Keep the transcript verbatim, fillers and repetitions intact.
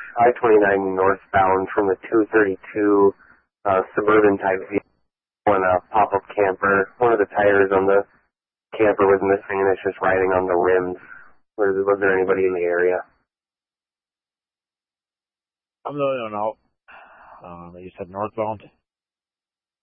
I twenty-nine northbound from the two thirty-two uh, suburban type vehicle and a pop-up camper. One of the tires on the camper was missing and it's just riding on the rims. Was, was there anybody in the area? I'm the only one out. Um, you said northbound?